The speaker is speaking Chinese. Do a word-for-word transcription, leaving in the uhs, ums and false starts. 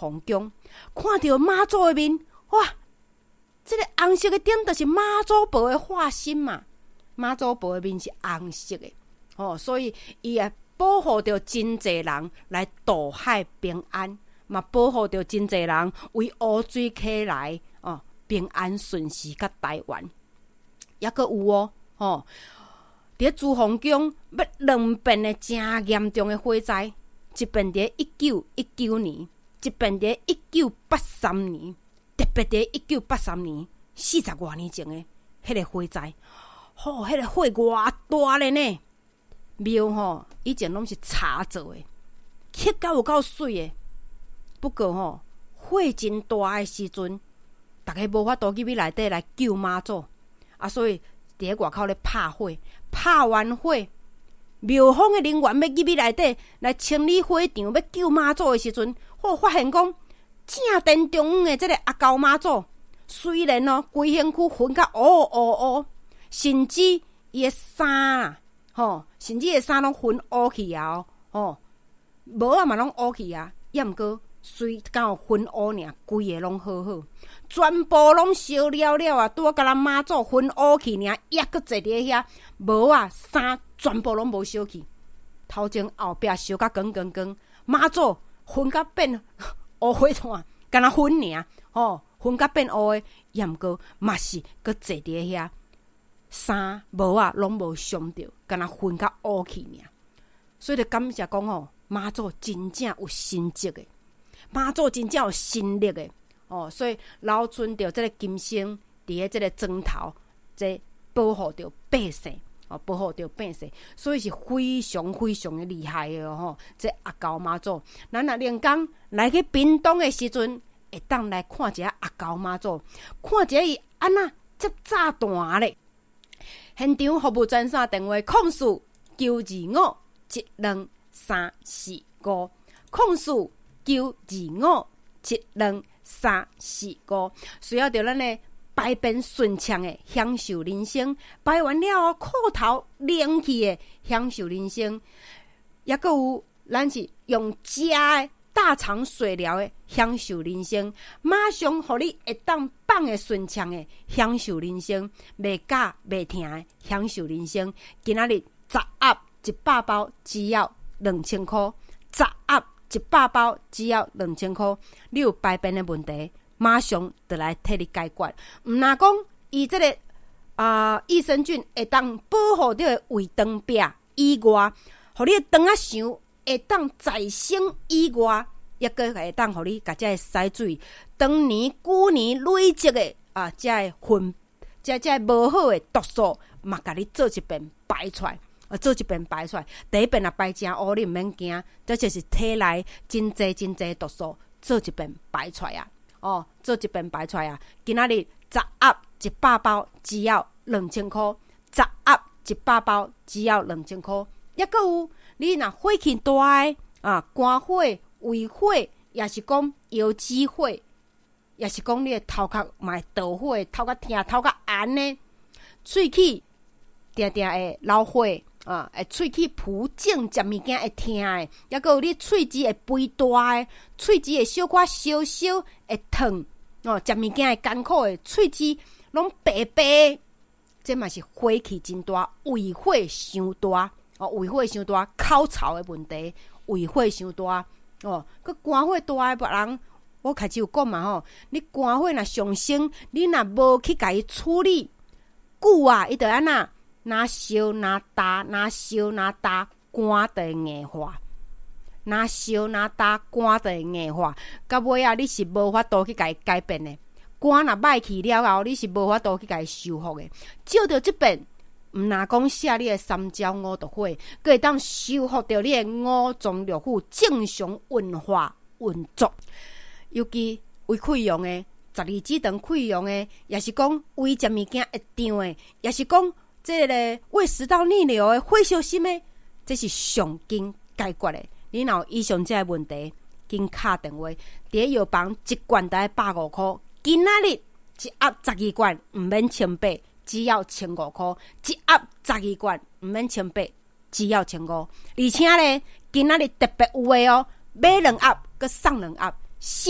皇宫，看到妈祖的面，哇！这个红色的点就是妈祖婆的化身嘛。妈祖婆的面是红色的，哦，所以伊也保护着真侪人来渡海平安，嘛保护着真侪人为乌水溪来哦平安顺时甲台湾。也阁有哦，哦，伫朱洪宫要两遍的真严重的火灾，一遍伫一九一九年，一遍伫一九八三年。特别伫一九八三年四十多年前的迄个火灾，吼、哦，迄个火偌大咧呢！庙吼以前拢是柴做的，刻到有够水的。不过吼，火真大的时阵，大家无法度入去内底来救妈祖啊，所以伫咧外口咧拍火，拍完火，庙方的人员要入去内底来清理火场，要救妈祖的时阵，吼、哦、发现讲。正殿中央的这个阿高妈祖，虽然哦，规身躯熏甲乌乌乌，甚至伊的衫啊，吼，甚至伊的衫拢熏乌去啊，吼，帽啊嘛拢乌去啊，也毋过虽敢有熏乌尔，规个拢好好，全部拢烧了了啊！拄啊，甲咱妈祖熏乌去尔，也阁坐伫遐，帽啊衫全部拢无烧去，头前后壁烧甲光光光，妈祖熏甲变。乌火炭，敢若粉尔，吼，粉甲变乌的，也毋过嘛是搁坐伫遐，衫帽啊拢无伤着，敢若粉甲乌去尔。所以就感谢讲吼，妈祖真正有神迹的，妈祖真正有神力的，哦，所以留存着这个金星伫咧这个砖头，这保护着百姓。哦，保护着百姓，所以是非常非常的厉害的吼、哦。这阿高妈祖，咱若连讲来去屏东的时阵，会当来看一下阿高妈祖，看一下伊安那这炸弹咧。现场服务专线电话：空四九二五七两三四五，空四九二五七两三四五，需要着咱的。百变顺畅的享受人生，摆完了后裤头冷气的享受人生，也阁有咱是用食的大肠水疗的享受人生，马上互你会当放的顺畅的享受人生，袂假袂疼的享受人生。今仔日十盒一百包只要两千块，十盒一百包只要两千块，你有排便的问题。马上就来替你解决。毋若讲伊这个啊、呃、益生菌会当保护你的胃肠壁以外，互你的肠仔想会当再生以外，也个会当互你甲这屎水当年旧年累积的啊，这个混这这无好的毒素，嘛甲你做一遍排出来。啊，做一遍排出来，第一遍啊排正乌，你毋免惊，这就是体内真济真济毒素，做一遍排出来啊。哦，做一遍排出来啊！今仔日十盒一百包只要两千块，十盒一百包只要两千块。也阁有你若火气大诶啊，肝火、胃火，也是讲腰子火，也是讲你诶头壳嘛会倒火，头壳疼、头壳寒呢，喙齿定定会流火啊，会喙齿浮肿，食物件会疼诶，也阁有你喙齿会肥大诶，喙齿会小可烧烧会痛哦，食物件会艰苦诶，喙齿拢白白，这嘛是火气真大，胃火伤大哦，胃火伤大，口臭诶问题，胃火伤大哦，佮肝火大诶别人，我开始有讲嘛吼，你肝火若上升，你若无去甲伊处理，久啊，伊就安那。若烧若焦，若烧若焦，肝就会硬化；若烧若焦，肝就会硬化。到尾啊，你是无法度去甲伊改变的。肝若歹去了后，你是无法度去甲伊修复的。照着即边，毋若讲写你的三焦五毒火，佮会当修复着你的五脏六腑正常运化运作。尤其胃溃疡的、十二指肠溃疡的，也是讲胃食物件会胀的，也是讲。这个胃食道逆流的、火烧心的，这是上紧解决的。你若有以上这个问题，紧敲电话，伫药房一罐才百五块，今仔日一盒十二罐，毋免千八，只要千五块；一盒十二罐，毋免千八，只要千五。而且咧，今仔日特别有诶哦，买两盒，佮送两盒。